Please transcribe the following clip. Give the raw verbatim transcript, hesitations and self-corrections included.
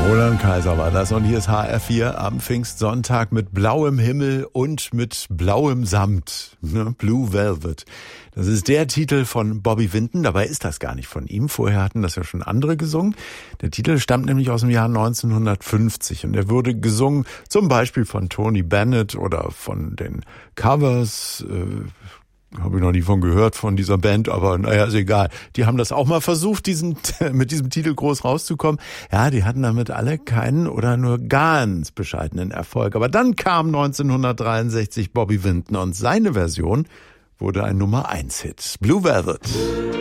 Roland Kaiser war das und hier ist H R vier am Pfingstsonntag mit blauem Himmel und mit blauem Samt, ne? Blue Velvet. Das ist der Titel von Bobby Vinton, dabei ist das gar nicht von ihm. Vorher hatten das ja schon andere gesungen. Der Titel stammt nämlich aus dem Jahr neunzehnhundertfünfzig und er wurde gesungen zum Beispiel von Tony Bennett oder von den Covers, äh, habe ich noch nie von gehört, von dieser Band, aber naja, ist egal. Die haben das auch mal versucht, diesen mit diesem Titel groß rauszukommen. Ja, die hatten damit alle keinen oder nur ganz bescheidenen Erfolg. Aber dann kam neunzehnhundertdreiundsechzig Bobby Vinton und seine Version wurde ein Nummer eins Hit. Blue Velvet.